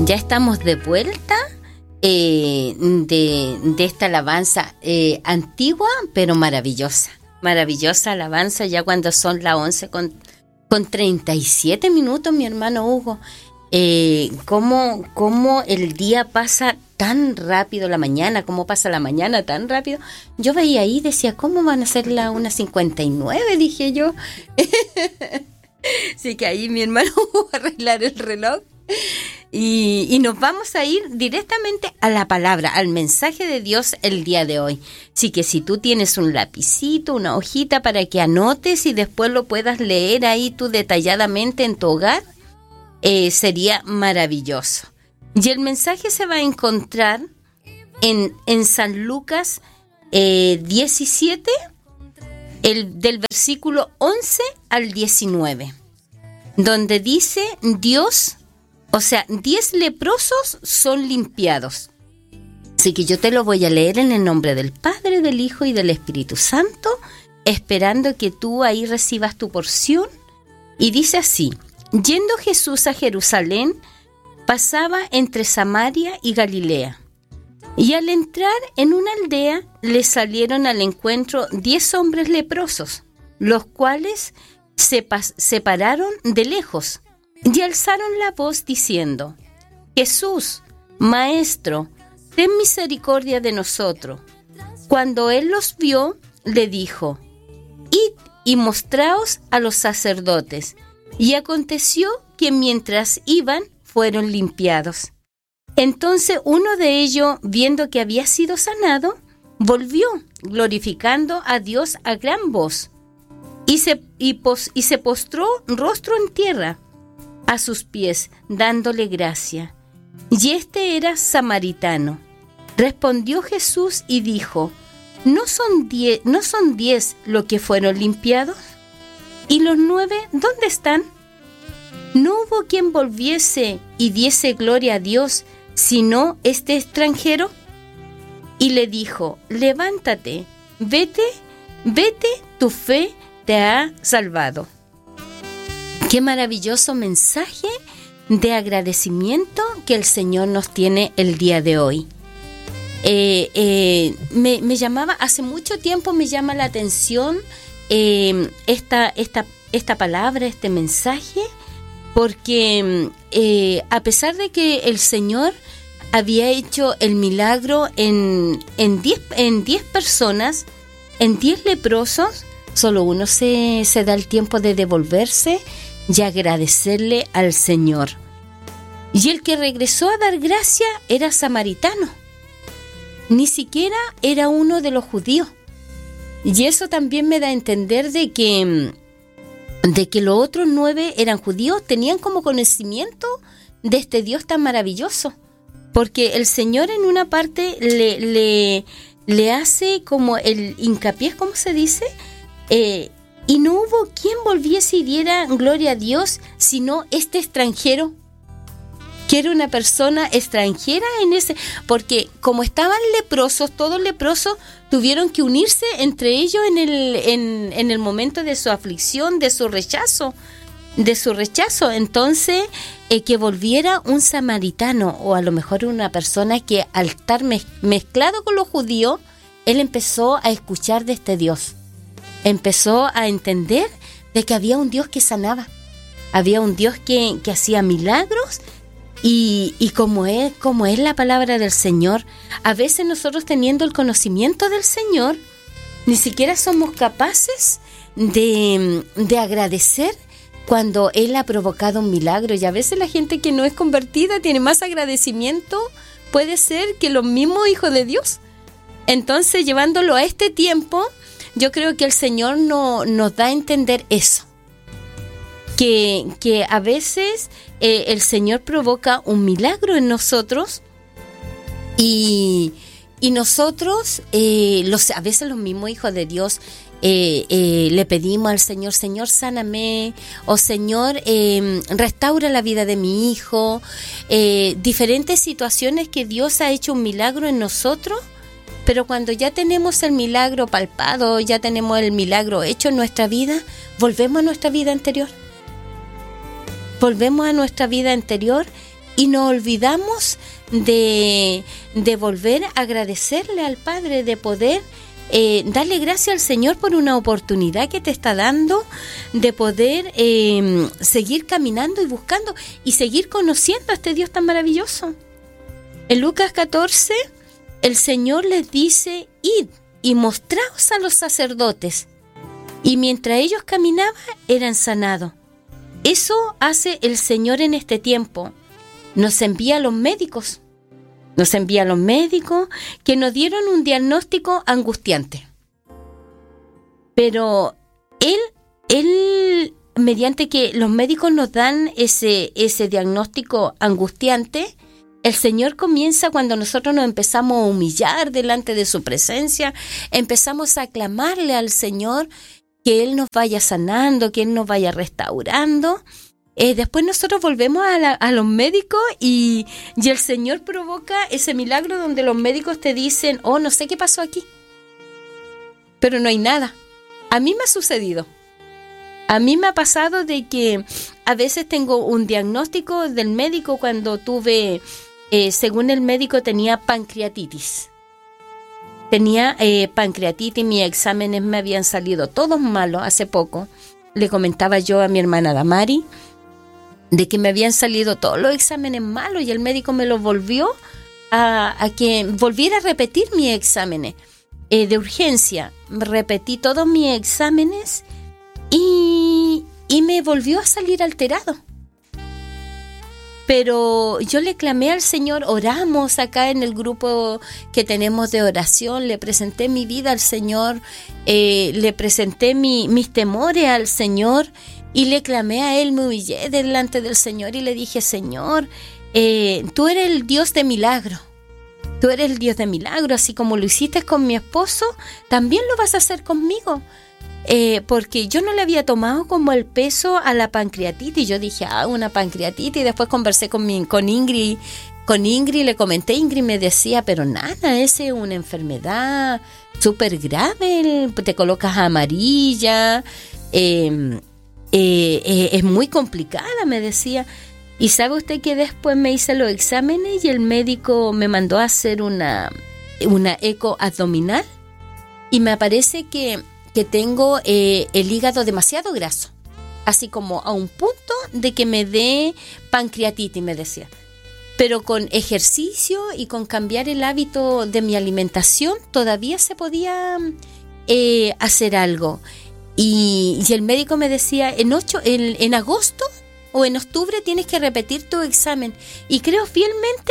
Ya estamos de vuelta de esta alabanza antigua, pero maravillosa. Maravillosa alabanza, ya cuando son las 11 con 37 minutos, mi hermano Hugo. Cómo el día pasa tan rápido, la mañana, cómo pasa la mañana tan rápido. Yo veía ahí y decía, ¿cómo van a ser las 1:59? Dije yo. Así que ahí mi hermano va a arreglar el reloj. Y nos vamos a ir directamente a la palabra, al mensaje de Dios el día de hoy. Así que si tú tienes un lapicito, una hojita para que anotes y después lo puedas leer ahí tú detalladamente en tu hogar, sería maravilloso. Y el mensaje se va a encontrar en San Lucas 17, del versículo 11 al 19, donde dice Dios... O sea, 10 leprosos son limpiados. Así que yo te lo voy a leer en el nombre del Padre, del Hijo y del Espíritu Santo, esperando que tú ahí recibas tu porción. Y dice así: yendo Jesús a Jerusalén, pasaba entre Samaria y Galilea. Y al entrar en una aldea, le salieron al encuentro 10 hombres leprosos, los cuales se pararon de lejos. Y alzaron la voz diciendo: Jesús, Maestro, ten misericordia de nosotros. Cuando él los vio, le dijo: Id y mostraos a los sacerdotes. Y aconteció que mientras iban, fueron limpiados. Entonces uno de ellos, viendo que había sido sanado, volvió, glorificando a Dios a gran voz, y se postró rostro en tierra a sus pies, dándole gracia. Y este era samaritano. Respondió Jesús y dijo: ¿No son 10 los que fueron limpiados? ¿Y los 9 dónde están? ¿No hubo quien volviese y diese gloria a Dios, sino este extranjero? Y le dijo: levántate, vete, tu fe te ha salvado. Qué maravilloso mensaje de agradecimiento que el Señor nos tiene el día de hoy. Me llamaba, hace mucho tiempo me llama la atención esta palabra, este mensaje, porque a pesar de que el Señor había hecho el milagro en 10 personas, en 10 leprosos, solo uno se da el tiempo de devolverse y agradecerle al Señor. Y el que regresó a dar gracia era samaritano. Ni siquiera era uno de los judíos. Y eso también me da a entender de que los otros 9 eran judíos, tenían como conocimiento de este Dios tan maravilloso. Porque el Señor en una parte le hace como el hincapié, ¿cómo se dice? Y no hubo quien volviese y diera gloria a Dios, sino este extranjero, que era una persona extranjera en ese, porque como estaban leprosos, todos leprosos tuvieron que unirse entre ellos en el momento de su aflicción, de su rechazo. Entonces, que volviera un samaritano, o a lo mejor una persona que al estar mezclado con los judíos, él empezó a escuchar de este Dios. Empezó a entender de que había un Dios que sanaba, había un Dios que hacía milagros, y como es la palabra del Señor, a veces nosotros, teniendo el conocimiento del Señor, ni siquiera somos capaces de agradecer cuando Él ha provocado un milagro. Y a veces la gente que no es convertida tiene más agradecimiento, puede ser, que los mismos hijos de Dios. Entonces, llevándolo a este tiempo, yo creo que el Señor nos da a entender eso, que a veces el Señor provoca un milagro en nosotros, y nosotros, a veces los mismos hijos de Dios, le pedimos al Señor: Señor, sáname, o Señor, restaura la vida de mi hijo, diferentes situaciones que Dios ha hecho un milagro en nosotros. Pero cuando ya tenemos el milagro palpado, ya tenemos el milagro hecho en nuestra vida, volvemos a nuestra vida anterior. y nos olvidamos de volver a agradecerle al Padre, de poder darle gracias al Señor por una oportunidad que te está dando, de poder seguir caminando y buscando y seguir conociendo a este Dios tan maravilloso. En Lucas 14, el Señor les dice: id y mostraos a los sacerdotes. Y mientras ellos caminaban, eran sanados. Eso hace el Señor en este tiempo. Nos envía a los médicos. Nos envía a los médicos que nos dieron un diagnóstico angustiante. Pero Él, mediante que los médicos nos dan ese diagnóstico angustiante, el Señor comienza cuando nosotros nos empezamos a humillar delante de su presencia, empezamos a clamarle al Señor que Él nos vaya sanando, que Él nos vaya restaurando. Después nosotros volvemos a los médicos y el Señor provoca ese milagro donde los médicos te dicen: oh, no sé qué pasó aquí, pero no hay nada. A mí me ha sucedido. A mí me ha pasado de que a veces tengo un diagnóstico del médico cuando tuve, según el médico, tenía pancreatitis. Tenía pancreatitis, mis exámenes me habían salido todos malos hace poco. Le comentaba yo a mi hermana Damari de que me habían salido todos los exámenes malos y el médico me los volvió a que volviera a repetir mis exámenes de urgencia. Repetí todos mis exámenes y me volvió a salir alterado. Pero yo le clamé al Señor, oramos acá en el grupo que tenemos de oración, le presenté mi vida al Señor, le presenté mis temores al Señor y le clamé a Él, me humillé delante del Señor y le dije: Señor, tú eres el Dios de milagro, tú eres el Dios de milagro, así como lo hiciste con mi esposo, también lo vas a hacer conmigo. Porque yo no le había tomado como el peso a la pancreatitis. Yo dije: una pancreatitis. Y después conversé con Ingrid, le comenté. Ingrid me decía: pero nada, esa es una enfermedad súper grave, te colocas amarilla, es muy complicada, me decía. Y sabe usted que después me hice los exámenes y el médico me mandó a hacer una eco abdominal y me parece que tengo el hígado demasiado graso, así como a un punto de que me dé pancreatitis, me decía. Pero con ejercicio y con cambiar el hábito de mi alimentación todavía se podía hacer algo. Y el médico me decía: en agosto o en octubre tienes que repetir tu examen. Y creo fielmente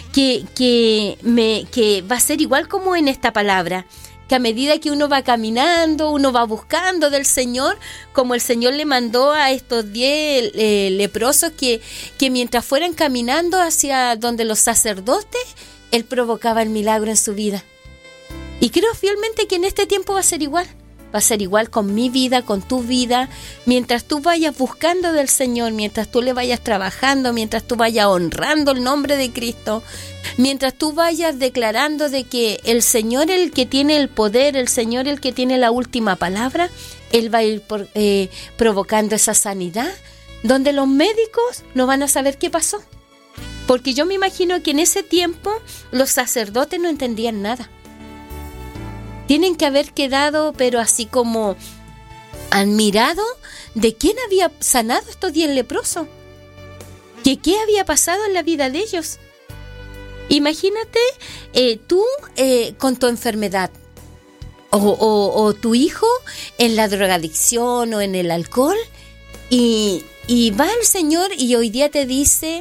que va a ser igual como en esta palabra, que a medida que uno va caminando, uno va buscando del Señor, como el Señor le mandó a estos 10 leprosos que mientras fueran caminando hacia donde los sacerdotes, Él provocaba el milagro en su vida. Y creo fielmente que en este tiempo va a ser igual. Va a ser igual con mi vida, con tu vida. Mientras tú vayas buscando del Señor, mientras tú le vayas trabajando, mientras tú vayas honrando el nombre de Cristo, mientras tú vayas declarando de que el Señor es el que tiene el poder, el Señor es el que tiene la última palabra, Él va a ir provocando esa sanidad, donde los médicos no van a saber qué pasó. Porque yo me imagino que en ese tiempo los sacerdotes no entendían nada. Tienen que haber quedado, pero así como admirado de quién había sanado estos 10 leprosos. ¿Qué había pasado en la vida de ellos? Imagínate tú con tu enfermedad o tu hijo en la drogadicción o en el alcohol y va el Señor y hoy día te dice: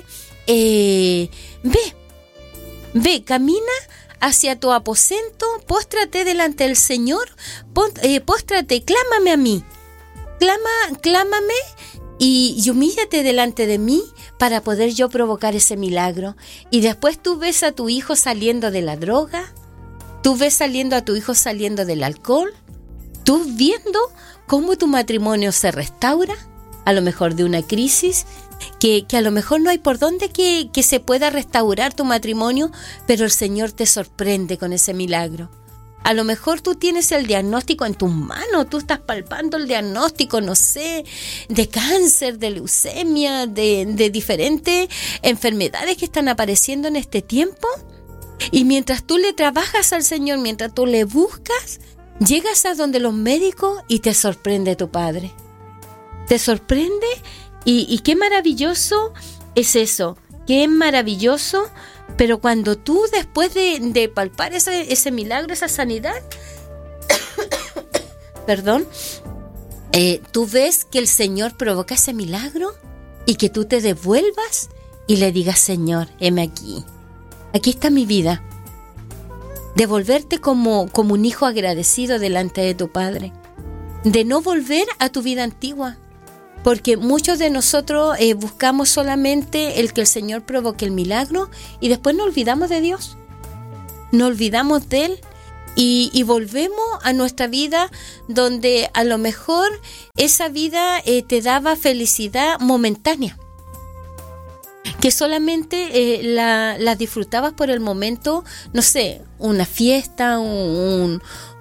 ve, camina hacia tu aposento, póstrate delante del Señor, póstrate, clámame a mí, clámame y humíllate delante de mí para poder yo provocar ese milagro. Y después tú ves a tu hijo saliendo de la droga, tú ves a tu hijo saliendo del alcohol, tú viendo cómo tu matrimonio se restaura, a lo mejor de una crisis, que a lo mejor no hay por dónde que se pueda restaurar tu matrimonio, pero el Señor te sorprende con ese milagro. A lo mejor tú tienes el diagnóstico en tus manos, tú estás palpando el diagnóstico, no sé, de cáncer, de leucemia, de diferentes enfermedades que están apareciendo en este tiempo. Y mientras tú le trabajas al Señor, mientras tú le buscas, llegas a donde los médicos y te sorprende tu Padre. Te sorprende y qué maravilloso es eso, qué maravilloso. Pero cuando tú después de palpar ese milagro, esa sanidad, perdón, tú ves que el Señor provoca ese milagro y que tú te devuelvas y le digas: Señor, heme aquí. Aquí está mi vida. Devolverte como un hijo agradecido delante de tu Padre. De no volver a tu vida antigua. Porque muchos de nosotros buscamos solamente el que el Señor provoque el milagro y después nos olvidamos de Dios. Nos olvidamos de Él y volvemos a nuestra vida donde a lo mejor esa vida te daba felicidad momentánea. Que solamente la disfrutabas por el momento, no sé, una fiesta, un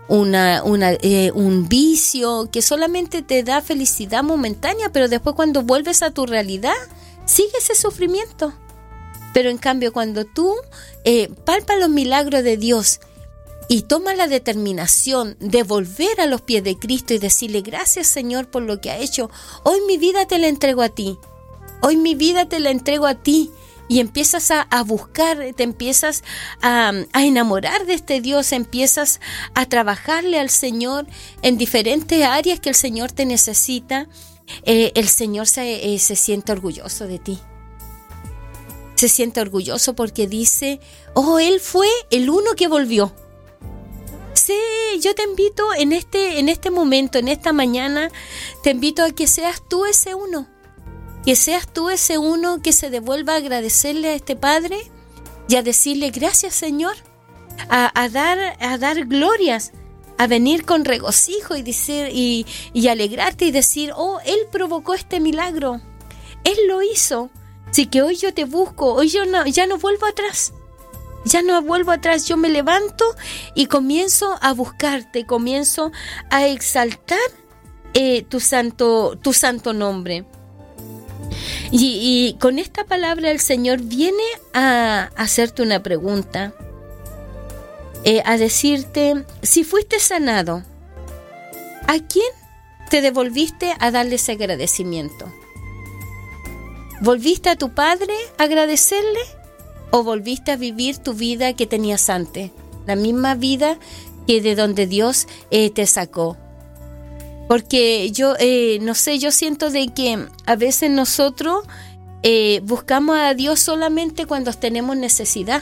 vicio que solamente te da felicidad momentánea, pero después cuando vuelves a tu realidad, sigue ese sufrimiento. Pero en cambio, cuando tú palpas los milagros de Dios y tomas la determinación de volver a los pies de Cristo y decirle: gracias, Señor, por lo que ha hecho, hoy mi vida te la entrego a ti, hoy mi vida te la entrego a ti. Y empiezas a buscar, te empiezas a enamorar de este Dios, empiezas a trabajarle al Señor en diferentes áreas que el Señor te necesita. El Señor se siente orgulloso de ti. Se siente orgulloso porque dice: oh, Él fue el uno que volvió. Sí, yo te invito en este momento, en esta mañana, te invito a que seas tú ese uno. Que seas tú ese uno que se devuelva a agradecerle a este Padre y a decirle: gracias, Señor, a dar glorias, a venir con regocijo y decir y alegrarte y decir: oh, Él provocó este milagro, Él lo hizo. Así que hoy yo te busco, hoy ya no vuelvo atrás. Ya no vuelvo atrás, yo me levanto y comienzo a buscarte, comienzo a exaltar tu santo nombre. Y con esta palabra el Señor viene a hacerte una pregunta, a decirte: si fuiste sanado, ¿a quién te devolviste a darle ese agradecimiento? ¿Volviste a tu Padre a agradecerle o volviste a vivir tu vida que tenías antes? La misma vida que de donde Dios te sacó. Porque yo, no sé, yo siento de que a veces nosotros buscamos a Dios solamente cuando tenemos necesidad.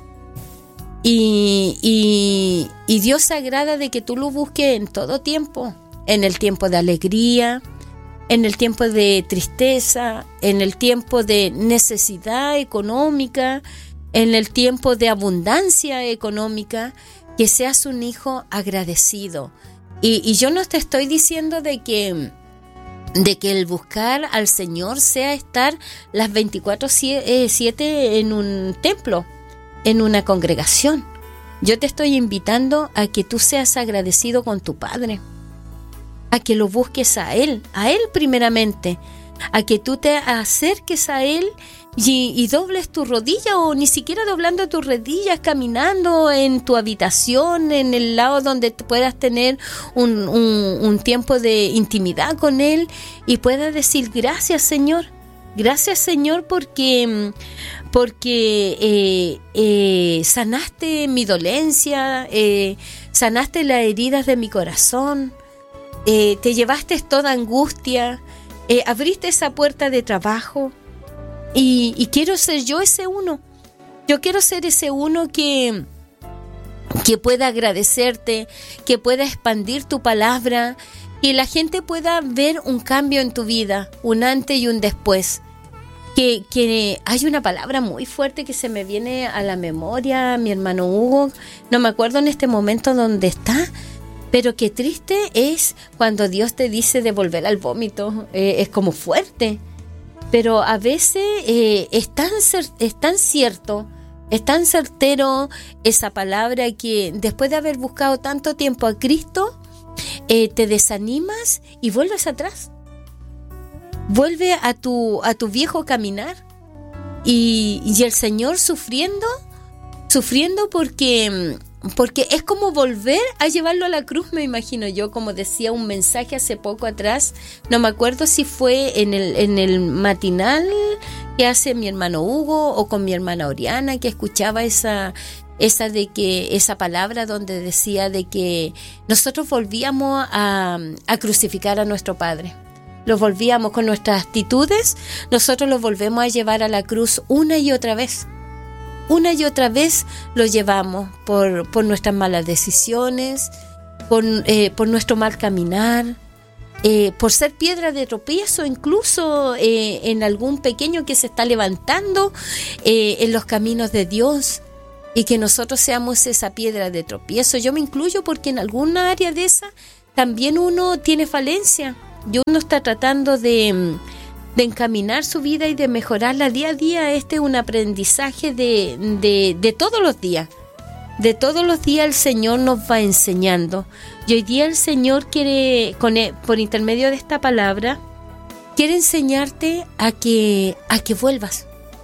Y Dios se agrada de que tú lo busques en todo tiempo. En el tiempo de alegría, en el tiempo de tristeza, en el tiempo de necesidad económica, en el tiempo de abundancia económica, que seas un hijo agradecido. Y yo no te estoy diciendo de que el buscar al Señor sea estar las 24/7 en un templo, en una congregación. Yo te estoy invitando a que tú seas agradecido con tu Padre, a que lo busques a Él primeramente, a que tú te acerques a Él y dobles tu rodilla, o ni siquiera doblando tus rodillas, caminando en tu habitación, en el lado donde puedas tener un tiempo de intimidad con Él y puedas decir: gracias, Señor, porque sanaste mi dolencia, sanaste las heridas de mi corazón, te llevaste toda angustia, abriste esa puerta de trabajo. Y quiero ser yo ese uno. Yo quiero ser ese uno que pueda agradecerte, que pueda expandir tu palabra, que la gente pueda ver un cambio en tu vida, un antes y un después. Que hay una palabra muy fuerte que se me viene a la memoria, mi hermano Hugo, no me acuerdo en este momento dónde está, pero qué triste es cuando Dios te dice de volver al vómito. Es como fuerte. Pero a veces es tan cierto Es tan certero esa palabra que después de haber buscado tanto tiempo a Cristo, te desanimas y vuelves atrás. Vuelve a tu viejo caminar y el Señor sufriendo porque es como volver a llevarlo a la cruz, me imagino yo, como decía un mensaje hace poco atrás, no me acuerdo si fue en el matinal que hace mi hermano Hugo o con mi hermana Oriana, que escuchaba esa palabra donde decía de que nosotros volvíamos a crucificar a nuestro Padre. Los volvíamos con nuestras actitudes, nosotros los volvemos a llevar a la cruz una y otra vez. Una y otra vez lo llevamos por nuestras malas decisiones, por nuestro mal caminar, por ser piedra de tropiezo, incluso en algún pequeño que se está levantando en los caminos de Dios, y que nosotros seamos esa piedra de tropiezo. Yo me incluyo porque en alguna área de esa también uno tiene falencia y uno está tratando de encaminar su vida y de mejorarla día a día. Este es un aprendizaje de todos los días. De todos los días el Señor nos va enseñando. Y hoy día el Señor quiere, por intermedio de esta palabra, quiere enseñarte a que vuelvas.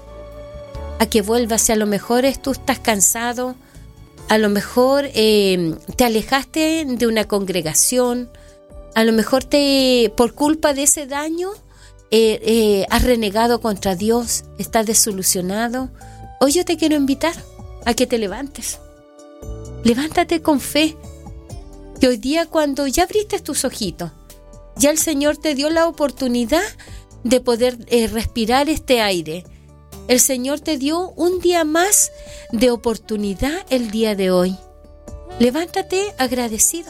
A que vuelvas. Si a lo mejor tú estás cansado, a lo mejor te alejaste de una congregación, a lo mejor por culpa de ese daño has renegado contra Dios, estás desilusionado. Hoy yo te quiero invitar a que te levantes. Levántate con fe, que hoy día, cuando ya abriste tus ojitos, ya el Señor te dio la oportunidad de poder respirar este aire. El Señor te dio un día más de oportunidad el día de hoy. Levántate agradecido.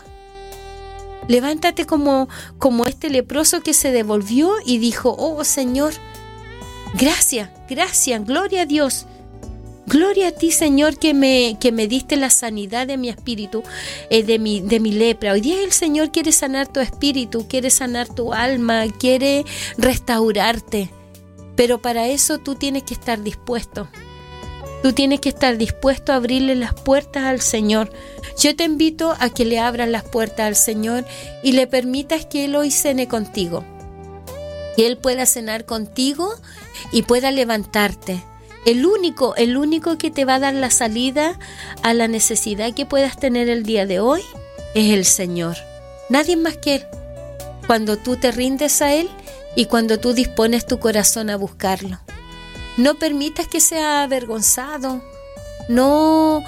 Levántate como este leproso que se devolvió y dijo: oh Señor, gracias, gloria a Dios. Gloria a ti, Señor, que me diste la sanidad de mi espíritu, de mi lepra. Hoy día el Señor quiere sanar tu espíritu, quiere sanar tu alma, quiere restaurarte. Pero para eso tú tienes que estar dispuesto. Tú tienes que estar dispuesto a abrirle las puertas al Señor. Yo te invito a que le abras las puertas al Señor y le permitas que Él hoy cene contigo. Que Él pueda cenar contigo y pueda levantarte. El único que te va a dar la salida a la necesidad que puedas tener el día de hoy es el Señor. Nadie más que Él. Cuando tú te rindes a Él y cuando tú dispones tu corazón a buscarlo. No permitas que sea avergonzado. No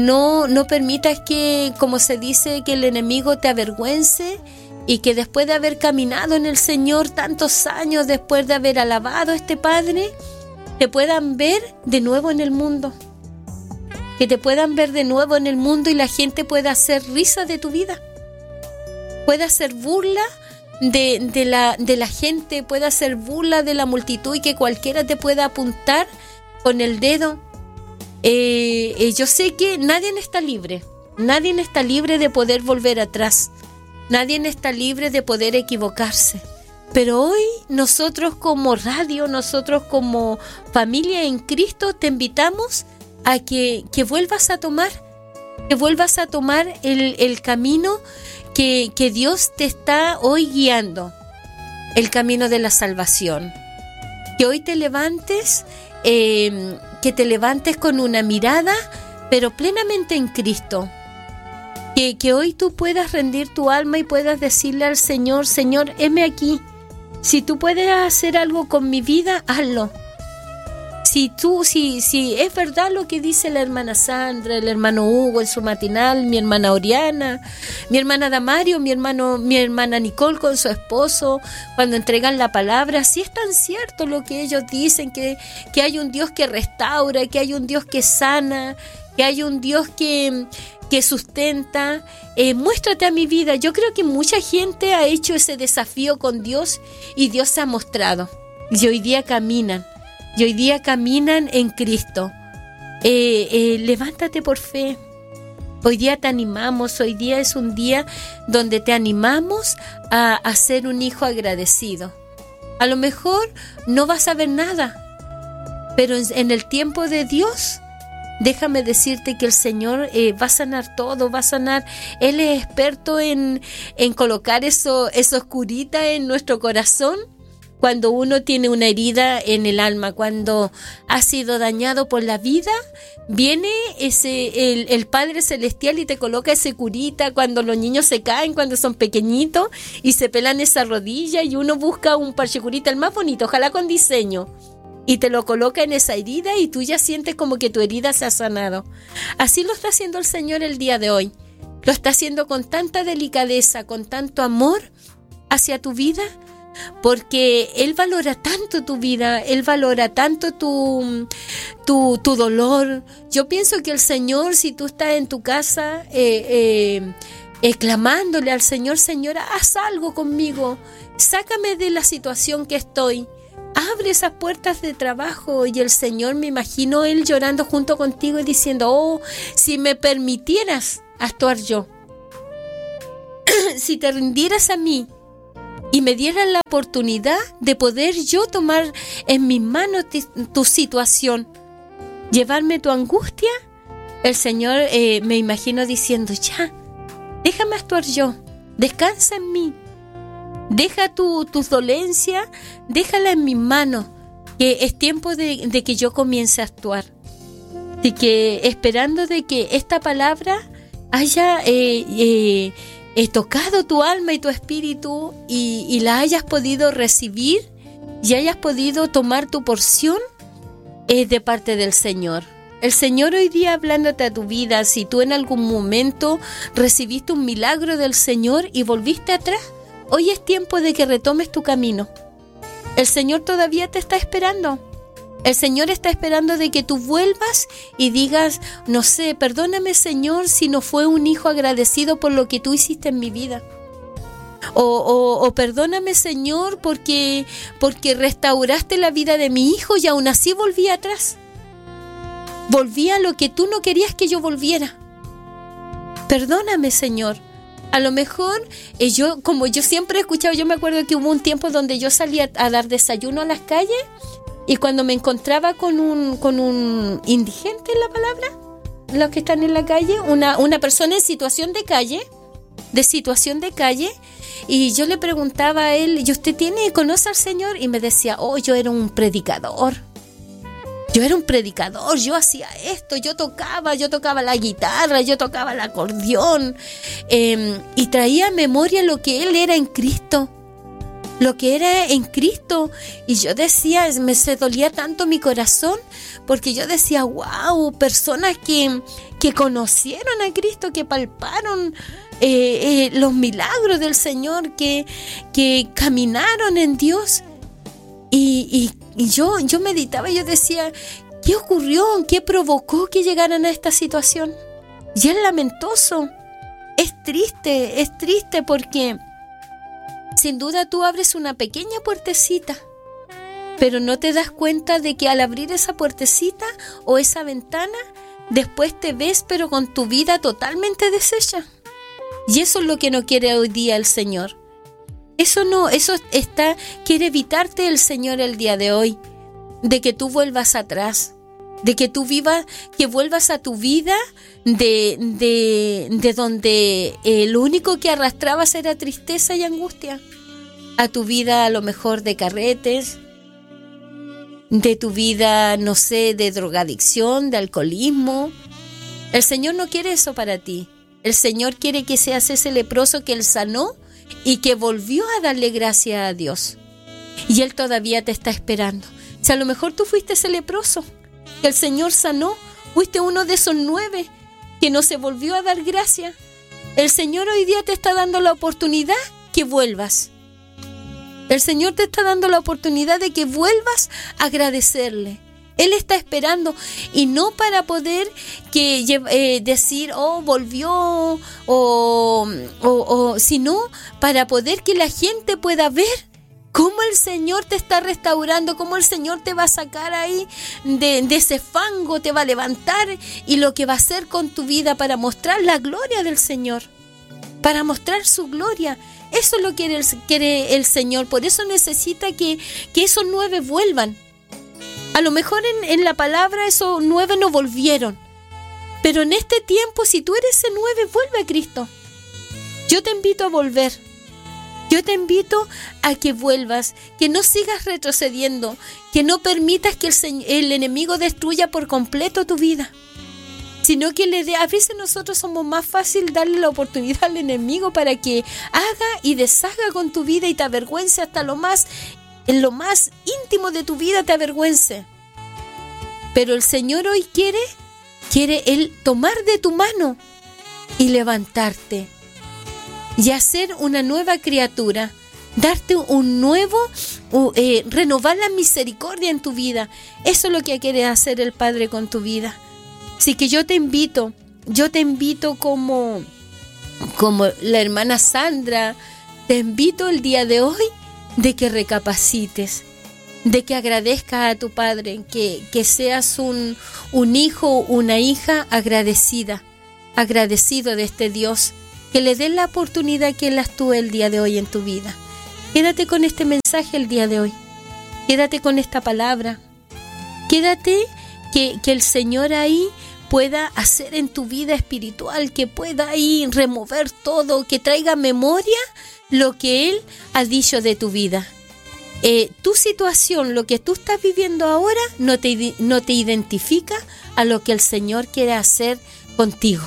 permitas que, como se dice, que el enemigo te avergüence y que después de haber caminado en el Señor tantos años, después de haber alabado a este Padre, te puedan ver de nuevo en el mundo. Que te puedan ver de nuevo en el mundo y la gente pueda hacer risa de tu vida. Pueda hacer burla de la gente, puede hacer burla de la multitud y que cualquiera te pueda apuntar con el dedo. Yo sé que nadie está libre de poder volver atrás, nadie está libre de poder equivocarse, pero hoy nosotros como radio, nosotros como familia en Cristo te invitamos a que vuelvas a tomar el camino que Dios te está hoy guiando, el camino de la salvación. Que hoy te levantes, que te levantes con una mirada, pero plenamente en Cristo. Que hoy tú puedas rendir tu alma y puedas decirle al Señor: Señor, heme aquí. Si tú puedes hacer algo con mi vida, hazlo. Si es verdad lo que dice la hermana Sandra, el hermano Hugo en su matinal, mi hermana Oriana, mi hermana Damario, mi hermana Nicole con su esposo, cuando entregan la palabra, si es tan cierto lo que ellos dicen, que hay un Dios que restaura, que hay un Dios que sana, que hay un Dios que sustenta, muéstrate a mi vida. Yo creo que mucha gente ha hecho ese desafío con Dios y Dios se ha mostrado. Y hoy día caminan en Cristo. Levántate por fe. Hoy día te animamos, hoy día es un día donde te animamos a ser un hijo agradecido. A lo mejor no vas a ver nada, pero en el tiempo de Dios déjame decirte que el Señor va a sanar todo, va a sanar. Él es experto en colocar eso curita en nuestro corazón. Cuando uno tiene una herida en el alma, cuando ha sido dañado por la vida, viene el Padre Celestial y te coloca ese curita. Cuando los niños se caen, cuando son pequeñitos y se pelan esa rodilla, y uno busca un parche curita, el más bonito, ojalá con diseño, y te lo coloca en esa herida y tú ya sientes como que tu herida se ha sanado. Así lo está haciendo el Señor el día de hoy. Lo está haciendo con tanta delicadeza, con tanto amor hacia tu vida, porque Él valora tanto tu vida, Él valora tanto tu dolor. Yo pienso que el Señor, si tú estás en tu casa clamándole al Señor, Señora, haz algo conmigo, sácame de la situación que estoy, abre esas puertas de trabajo, y el Señor, me imagino Él llorando junto contigo y diciendo, oh, si me permitieras actuar yo, si te rindieras a mí y me dieras la oportunidad de poder yo tomar en mis manos tu situación, llevarme tu angustia, el Señor me imagino diciendo, ya, déjame actuar yo, descansa en mí, deja tus dolencias, déjala en mis manos, que es tiempo de que yo comience a actuar. Así que esperando de que esta palabra haya tocado tu alma y tu espíritu, y la hayas podido recibir y hayas podido tomar tu porción de parte del Señor. El Señor hoy día hablándote a tu vida. Si tú en algún momento recibiste un milagro del Señor y volviste atrás, hoy es tiempo de que retomes tu camino. El Señor todavía te está esperando. El Señor está esperando de que tú vuelvas y digas, no sé, perdóname, Señor, si no fue un hijo agradecido por lo que tú hiciste en mi vida. O perdóname, Señor, porque restauraste la vida de mi hijo y aún así volví atrás. Volví a lo que tú no querías que yo volviera. Perdóname, Señor. A lo mejor, como yo siempre he escuchado, yo me acuerdo que hubo un tiempo donde yo salía a dar desayuno a las calles, y cuando me encontraba con un indigente, en la palabra, los que están en la calle, una persona en situación de calle, y yo le preguntaba a él, ¿y usted conoce al Señor? Y me decía, oh, yo era un predicador, yo hacía esto, yo tocaba la guitarra, yo tocaba el acordeón, y traía a memoria lo que él era en Cristo. Y yo decía, se dolía tanto mi corazón, porque yo decía, wow, personas que conocieron a Cristo, que palparon los milagros del Señor, que caminaron en Dios. Y yo meditaba y yo decía, ¿qué ocurrió? ¿Qué provocó que llegaran a esta situación? Y es lamentoso, es triste porque sin duda tú abres una pequeña puertecita, pero no te das cuenta de que al abrir esa puertecita o esa ventana, después te ves pero con tu vida totalmente deshecha. Y eso es lo que no quiere hoy día el Señor. Quiere evitarte el Señor el día de hoy, de que tú vuelvas atrás, de que vuelvas a tu vida de donde lo único que arrastrabas era tristeza y angustia, a tu vida a lo mejor de carretes, de tu vida, no sé, de drogadicción, de alcoholismo. El Señor no quiere eso para ti. El Señor quiere que seas ese leproso que Él sanó y que volvió a darle gracias a Dios. Y Él todavía te está esperando. Si a lo mejor tú fuiste ese leproso que el Señor sanó, fuiste uno de esos 9 que no se volvió a dar gracias, el Señor hoy día te está dando la oportunidad que vuelvas. El Señor te está dando la oportunidad de que vuelvas a agradecerle. Él está esperando, y no para poder decir, oh, volvió, sino para poder que la gente pueda ver cómo el Señor te está restaurando, cómo el Señor te va a sacar ahí de ese fango, te va a levantar, y lo que va a hacer con tu vida para mostrar la gloria del Señor, para mostrar su gloria. Eso es lo que quiere el Señor. Por eso necesita que esos 9 vuelvan. A lo mejor en la palabra esos 9 no volvieron, Pero en este tiempo, si tú eres C9, vuelve a Cristo. Yo te invito a volver. Yo te invito a que vuelvas, que no sigas retrocediendo, que no permitas que el enemigo destruya por completo tu vida, sino que a veces nosotros somos más fácil darle la oportunidad al enemigo para que haga y deshaga con tu vida y te avergüence hasta en lo más íntimo de tu vida te avergüence. Pero el Señor hoy quiere Él tomar de tu mano y levantarte y hacer una nueva criatura, darte un nuevo, renovar la misericordia en tu vida. Eso es lo que quiere hacer el Padre con tu vida. Así que yo te invito como la hermana Sandra, te invito el día de hoy de que recapacites, de que agradezcas a tu Padre, que seas un hijo, una hija agradecido de este Dios, que le des la oportunidad que Él actúe el día de hoy en tu vida. Quédate con este mensaje el día de hoy, quédate con esta palabra, quédate que el Señor ahí pueda hacer en tu vida espiritual, que pueda ahí remover todo, que traiga memoria lo que Él ha dicho de tu vida. Tu situación, lo que tú estás viviendo ahora, no te identifica a lo que el Señor quiere hacer contigo.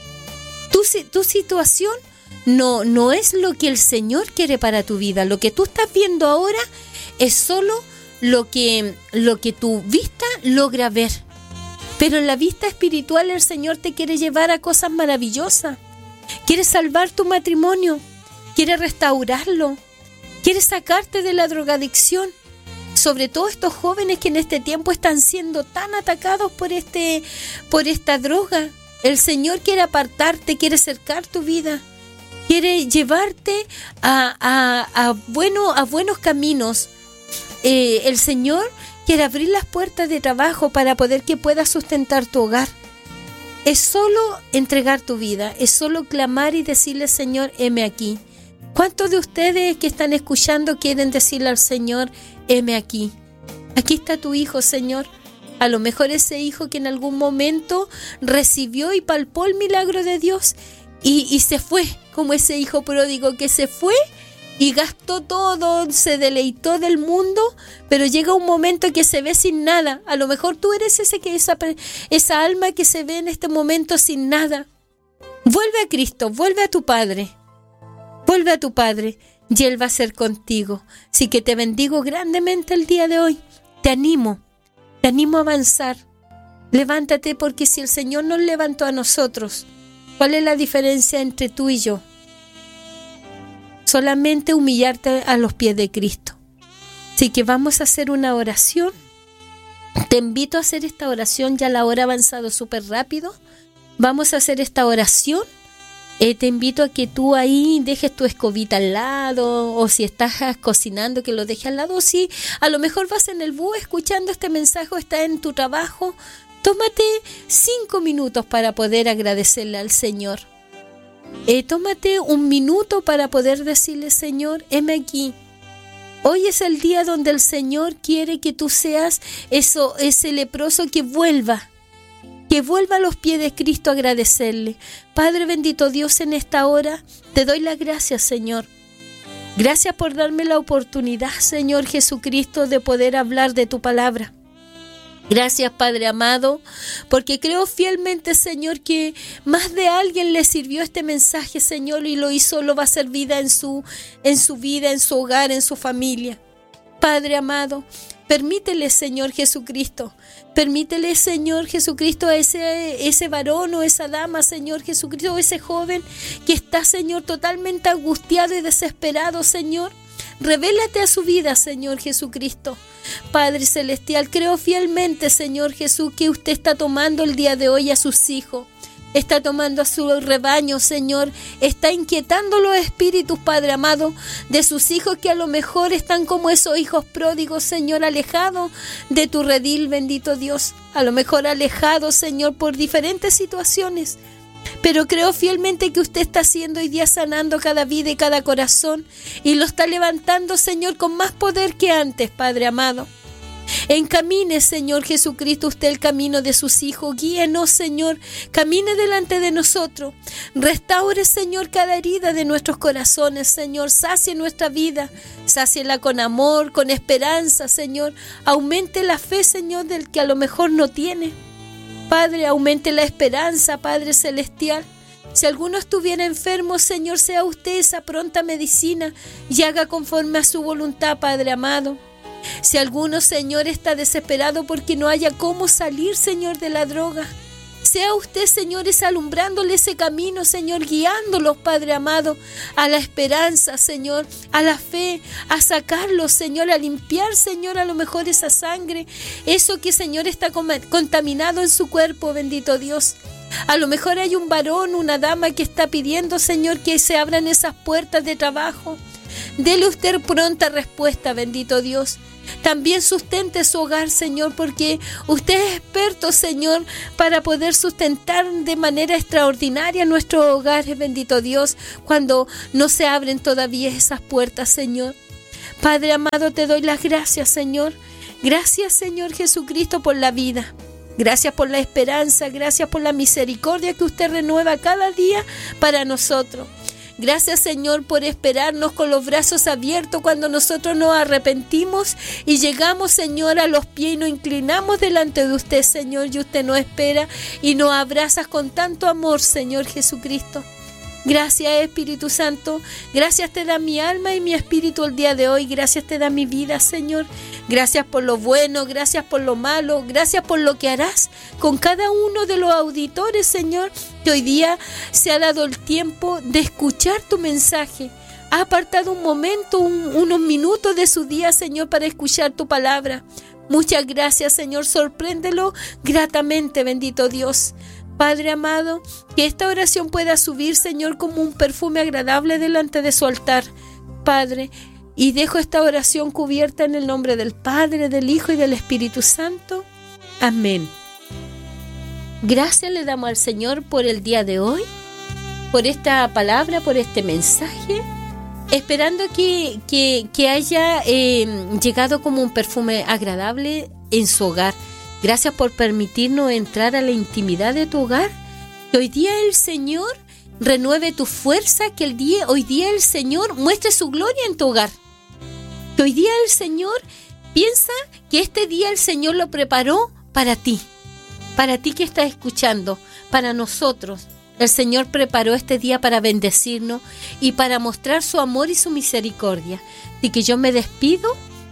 Tu situación no es lo que el Señor quiere para tu vida. Lo que tú estás viendo ahora es solo lo que tu vista logra ver. Pero en la vista espiritual el Señor te quiere llevar a cosas maravillosas. Quiere salvar tu matrimonio, quiere restaurarlo, quiere sacarte de la drogadicción. Sobre todo estos jóvenes que en este tiempo están siendo tan atacados por esta droga. El Señor quiere apartarte, quiere acercar tu vida, quiere llevarte a buenos caminos. El Señor quiere abrir las puertas de trabajo para poder que puedas sustentar tu hogar. Es solo entregar tu vida, es solo clamar y decirle: Señor, heme aquí. ¿Cuántos de ustedes que están escuchando quieren decirle al Señor: heme aquí? Aquí está tu hijo, Señor. A lo mejor ese hijo que en algún momento recibió y palpó el milagro de Dios y se fue, como ese hijo pródigo que se fue y gastó todo, se deleitó del mundo, pero llega un momento que se ve sin nada. A lo mejor tú eres esa alma que se ve en este momento sin nada. Vuelve a Cristo, vuelve a tu Padre y Él va a ser contigo. Así que te bendigo grandemente el día de hoy. Te animo a avanzar. Levántate, porque si el Señor nos levantó a nosotros, ¿cuál es la diferencia entre tú y yo? Solamente humillarte a los pies de Cristo. Así que vamos a hacer una oración. Te invito a hacer esta oración, ya la hora ha avanzado súper rápido. Vamos a hacer esta oración. Te invito a que tú ahí dejes tu escobita al lado, o si estás cocinando, que lo dejes al lado, o si a lo mejor vas en el bus escuchando este mensaje o estás en tu trabajo, tómate 5 minutos para poder agradecerle al Señor. Tómate un minuto para poder decirle: Señor, heme aquí. Hoy es el día donde el Señor quiere que tú seas ese leproso que vuelva a los pies de Cristo a agradecerle. Padre bendito Dios, en esta hora te doy las gracias, Señor. Gracias por darme la oportunidad, Señor Jesucristo, de poder hablar de tu palabra. Gracias, Padre amado, porque creo fielmente, Señor, que más de alguien le sirvió este mensaje, Señor, y lo va a hacer vida en su vida, en su hogar, en su familia. Padre amado, permítele, Señor Jesucristo, a ese varón o esa dama, Señor Jesucristo, o ese joven que está, Señor, totalmente angustiado y desesperado, Señor. Revélate a su vida, Señor Jesucristo. Padre celestial, creo fielmente, Señor Jesús, que usted está tomando el día de hoy a sus hijos. Está tomando a su rebaño, Señor. Está inquietando los espíritus, Padre amado, de sus hijos que a lo mejor están como esos hijos pródigos, Señor, alejados de tu redil, bendito Dios. A lo mejor alejados, Señor, por diferentes situaciones. Pero creo fielmente que usted está haciendo hoy día, sanando cada vida y cada corazón, y lo está levantando, Señor, con más poder que antes, Padre amado. Encamine, Señor Jesucristo, usted el camino de sus hijos. Guíenos, Señor. Camine delante de nosotros. Restaure, Señor, cada herida de nuestros corazones, Señor. Sacie nuestra vida. Sáciela con amor, con esperanza, Señor. Aumente la fe, Señor, del que a lo mejor no tiene. Padre, aumente la esperanza, Padre Celestial. Si alguno estuviera enfermo, Señor, sea usted esa pronta medicina y haga conforme a su voluntad, Padre amado. Si alguno, Señor, está desesperado porque no haya cómo salir, Señor, de la droga, sea usted, Señor, alumbrándole ese camino, Señor, guiándolos, Padre amado, a la esperanza, Señor, a la fe, a sacarlos, Señor, a limpiar, Señor, a lo mejor esa sangre, eso que, Señor, está contaminado en su cuerpo, bendito Dios. A lo mejor hay un varón, una dama que está pidiendo, Señor, que se abran esas puertas de trabajo. Dele usted pronta respuesta, bendito Dios. También sustente su hogar, Señor, porque usted es experto, Señor, para poder sustentar de manera extraordinaria nuestros hogares, bendito Dios, cuando no se abren todavía esas puertas, Señor. Padre amado, te doy las gracias, Señor. Gracias, Señor Jesucristo, por la vida. Gracias por la esperanza, gracias por la misericordia que usted renueva cada día para nosotros. Gracias, Señor, por esperarnos con los brazos abiertos cuando nosotros nos arrepentimos y llegamos, Señor, a los pies y nos inclinamos delante de usted, Señor, y usted nos espera y nos abrazas con tanto amor, Señor Jesucristo. Gracias, Espíritu Santo. Gracias te da mi alma y mi espíritu el día de hoy. Gracias te da mi vida, Señor. Gracias por lo bueno, gracias por lo malo, gracias por lo que harás con cada uno de los auditores, Señor, que hoy día se ha dado el tiempo de escuchar tu mensaje. Ha apartado un momento, unos minutos de su día, Señor, para escuchar tu palabra. Muchas gracias, Señor. Sorpréndelo gratamente, bendito Dios. Padre amado, que esta oración pueda subir, Señor, como un perfume agradable delante de su altar, Padre. Y dejo esta oración cubierta en el nombre del Padre, del Hijo y del Espíritu Santo. Amén. Gracias le damos al Señor por el día de hoy, por esta palabra, por este mensaje, esperando que haya llegado como un perfume agradable en su hogar. Gracias por permitirnos entrar a la intimidad de tu hogar. Que hoy día el Señor renueve tu fuerza, que hoy día el Señor muestre su gloria en tu hogar. Que hoy día el Señor piensa que este día el Señor lo preparó para ti que estás escuchando, para nosotros. El Señor preparó este día para bendecirnos y para mostrar su amor y su misericordia. Así que yo me despido,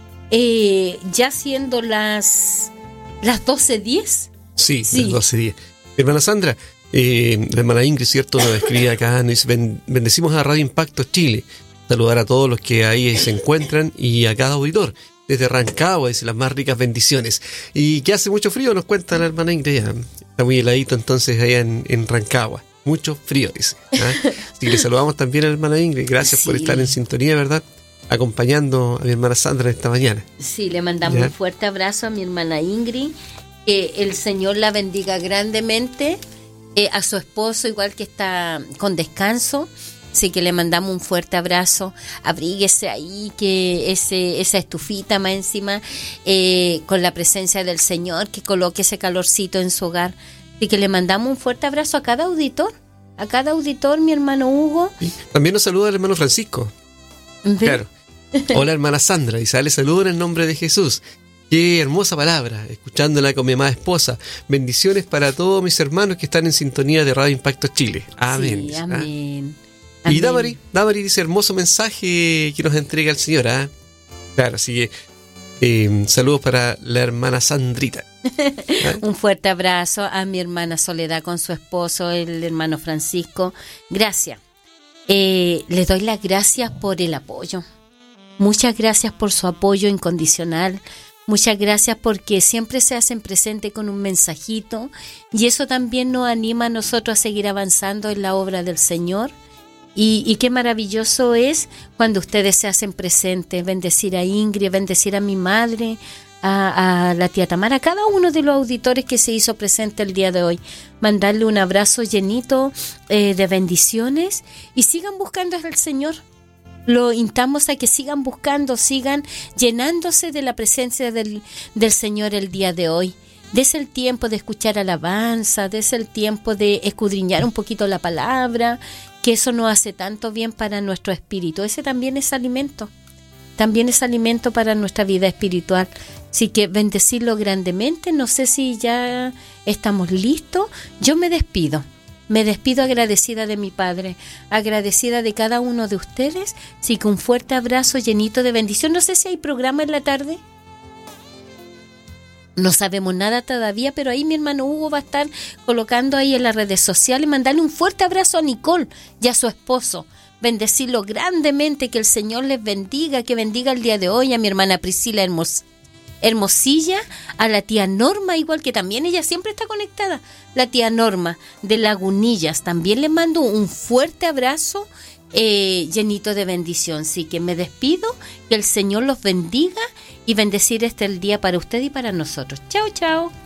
ya siendo las 12:10. Sí, las 12:10. Hermana Sandra, la hermana Ingrid, ¿cierto? Nos escribe acá, nos dice, bendecimos a Radio Impacto Chile. Saludar a todos los que ahí se encuentran y a cada auditor. Desde Rancagua, dice, las más ricas bendiciones. Y que hace mucho frío, nos cuenta la hermana Ingrid. Está muy heladito entonces allá en Rancagua. Mucho frío, dice. Así que le saludamos también a la hermana Ingrid. Gracias por estar en sintonía, ¿verdad? Acompañando a mi hermana Sandra esta mañana. Sí, le mandamos un fuerte abrazo a mi hermana Ingrid. Que el Señor la bendiga grandemente. A su esposo, igual que está con descanso. Así que le mandamos un fuerte abrazo. Abríguese ahí, que esa estufita más encima, con la presencia del Señor, que coloque ese calorcito en su hogar. Así que le mandamos un fuerte abrazo a cada auditor, mi hermano Hugo. Sí. También nos saluda el hermano Francisco. Claro. Hola, hermana Sandra. Y le saludo en el nombre de Jesús. Qué hermosa palabra, escuchándola con mi amada esposa. Bendiciones para todos mis hermanos que están en sintonía de Radio Impacto Chile. Amén. Sí, amén. Y Damari dice, hermoso mensaje que nos entrega el Señor. Claro, así que saludos para la hermana Sandrita. Un fuerte abrazo a mi hermana Soledad con su esposo, el hermano Francisco. Gracias. Les doy las gracias por el apoyo. Muchas gracias por su apoyo incondicional. Muchas gracias porque siempre se hacen presente con un mensajito. Y eso también nos anima a nosotros a seguir avanzando en la obra del Señor. Y qué maravilloso es cuando ustedes se hacen presentes, bendecir a Ingrid, bendecir a mi madre, a la tía Tamara, a cada uno de los auditores que se hizo presente el día de hoy. Mandarle un abrazo llenito de bendiciones y sigan buscando al Señor. lo instamos a que sigan buscando, sigan llenándose de la presencia del Señor el día de hoy. Dese el tiempo de escuchar alabanza, dese el tiempo de escudriñar un poquito la palabra, que eso nos hace tanto bien para nuestro espíritu. Ese también es alimento para nuestra vida espiritual. Así que bendecirlo grandemente. No sé si ya estamos listos. Yo me despido agradecida de mi Padre, agradecida de cada uno de ustedes. Así que un fuerte abrazo llenito de bendición. No sé si hay programa en la tarde. No sabemos nada todavía, pero ahí mi hermano Hugo va a estar colocando ahí en las redes sociales. Mandarle un fuerte abrazo a Nicole y a su esposo. Bendecirlo grandemente, que el Señor les bendiga, que bendiga el día de hoy a mi hermana Priscila Hermosilla, a la tía Norma, igual que también ella siempre está conectada, la tía Norma de Lagunillas. También les mando un fuerte abrazo llenito de bendición. Así que me despido, que el Señor los bendiga y bendecir el día para usted y para nosotros. Chao, chao.